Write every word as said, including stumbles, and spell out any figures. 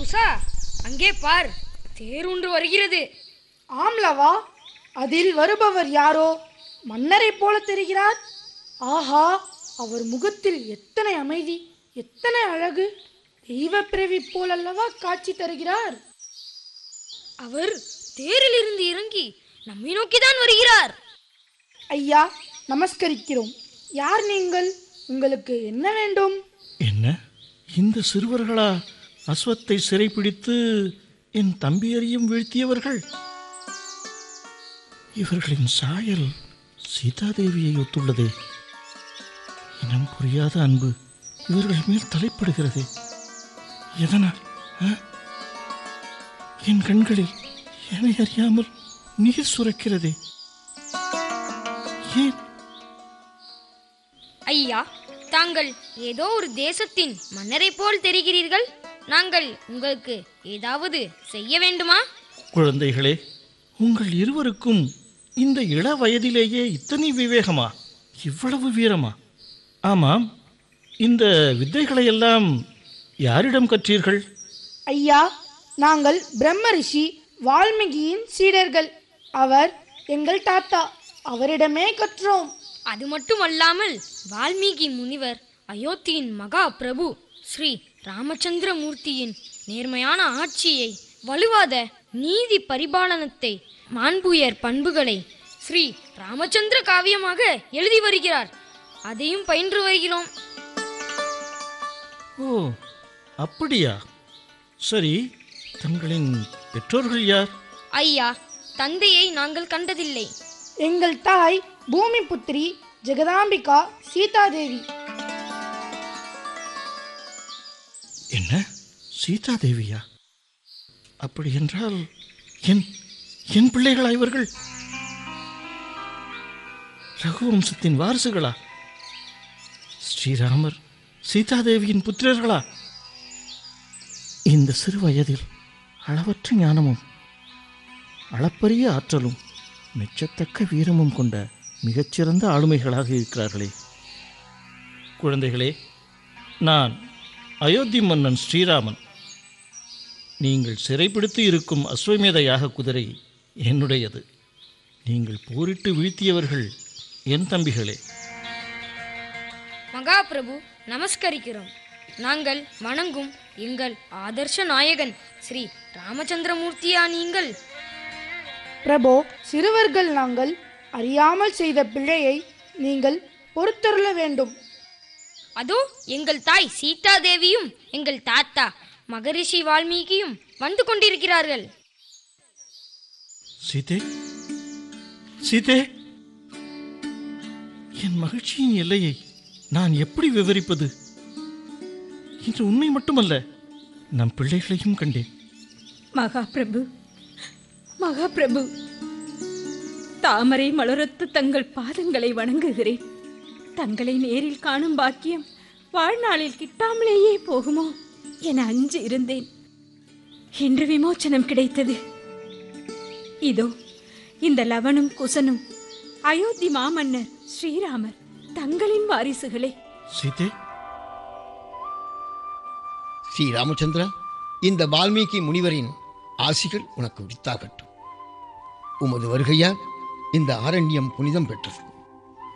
கம்சா, அங்கே பார், தேர் ஒன்று வருகிறது. ஆம்லவா, அதில் வருபவர் யாரோ மன்னரை போல தெரிகிறார். ஆஹா, அவர் முகத்தில் எத்தனை அமைதி, எத்தனை அழகு! தெய்வ பிறவி போல் அல்லவா காட்சி தருகிறார். அவர் தேரில் இருந்து இறங்கி நம்மை நோக்கிதான் வருகிறார். ஐயா, நமஸ்கரிக்கிறோம். யார் நீங்கள்? உங்களுக்கு என்ன வேண்டும்? என்ன, இந்த சிறுவர்களா அஸ்வத்தை சிறைப்பிடித்து என் தம்பியரையும் வீழ்த்தியவர்கள்? இவர்களின் சாயல் சீதாதேவியை ஒத்துள்ளது. இனம் புரியாத அன்பு இவர்கள் மேல் தலைப்படுகிறது. எதனால்? என் கண்களில் என்னை அறியாமல் நீர் சுரக்கிறது. ஏன்? ஐயா, தாங்கள் ஏதோ ஒரு தேசத்தின் மன்னரை போல் தெரிகிறீர்கள். நாங்கள் உங்களுக்கு ஏதாவது செய்ய வேண்டுமா? குழந்தைகளே, உங்கள் இருவருக்கும் இந்த இள வயதிலேயே இத்தனை விவேகமா, இவ்வளவு வீரமா? ஆமாம், இந்த வித்தைகளை எல்லாம் யாரிடம் கற்றீர்கள்? ஐயா, நாங்கள் பிரம்ம ரிஷி வால்மீகியின் சீடர்கள். அவர் எங்கள் தாத்தா, அவரிடமே கற்றோம். அது மட்டுமல்லாமல் வால்மீகி முனிவர் அயோத்தியின் மகா பிரபு ஸ்ரீ ராமச்சந்திர மூர்த்தியின் நேர்மையான ஆட்சியை, வலுவாத நீதி பரிபாலனத்தை, மாண்புயர் பண்புகளை ஸ்ரீ ராமச்சந்திர காவியமாக எழுதி வருகிறார். அதையும் பயின்று வருகிறோம். ஓ, அப்படியா? சரி, தங்களின் பெற்றோர்கள் யார்? ஐயா, தந்தையை நாங்கள் கண்டதில்லை. எங்கள் தாய் பூமி புத்திரி ஜெகதாம்பிகா சீதாதேவி. என்ன, சீதாதேவியா? அப்படி என்றால் என் என் பிள்ளைகளா இவர்கள்? ரகுவம்சத்தின் வாரிசுகளா? ஸ்ரீராமர் சீதாதேவியின் புத்திரர்களா? இந்த சிறு வயதில் அளவற்ற ஞானமும் அளப்பரிய ஆற்றலும் மெச்சத்தக்க வீரமும் கொண்ட மிகச்சிறந்த ஆளுமைகளாக இருக்கிறார்களே. குழந்தைகளே, நான் அயோத்தி மன்னன் ஸ்ரீராமன். நீங்கள் சிறைப்பிடித்து இருக்கும் அஸ்வமேத யாக குதிரை என்னுடையது. நீங்கள் போரிட்டு வீழ்த்தியவர்கள் என் தம்பிகளே. மகாபிரபு, நமஸ்கரிக்கிறோம். நாங்கள் வணங்கும் எங்கள் ஆதர்ஷ நாயகன் ஸ்ரீ ராமச்சந்திரமூர்த்தியா நீங்கள்? பிரபோ, சிறுவர்கள் நாங்கள் அறியாமல் செய்த பிழையை நீங்கள் பொறுத்தருள வேண்டும். அதோ எங்கள் தாய் சீதாதேவியும் எங்கள் தாத்தா மகரிஷி வால்மீகியும் வந்து கொண்டிருக்கிறார்கள். சீதே, சீதே, என் மகிழ்ச்சியின் எல்லையை நான் எப்படி விவரிப்பது? இன்று உண்மை மட்டுமல்ல, நம் பிள்ளைகளையும் கண்டேன். மகாபிரபு, மகாபிரபு, தாமரை மலரத்து தங்கள் பாதங்களை வணங்குகிறேன். தங்களை நேரில் காணும் பாக்கியம் வாழ்நாளில் கிட்டாமலேயே போகுமோ என அஞ்சு இருந்தேன். இன்று விமோச்சனம் கிடைத்தது. இதோ இந்த லவனும் குசனும் அயோத்தி மாமன்னர் ஸ்ரீராமர் தங்களின் வாரிசுகளே. சீதே, ஸ்ரீ ராமச்சந்திரா, இந்த வால்மீகி முனிவரின் ஆசிகள் உனக்கு உரித்தாகட்டும். உமது வருகையால் இந்த ஆரண்யம் புனிதம் பெற்றது.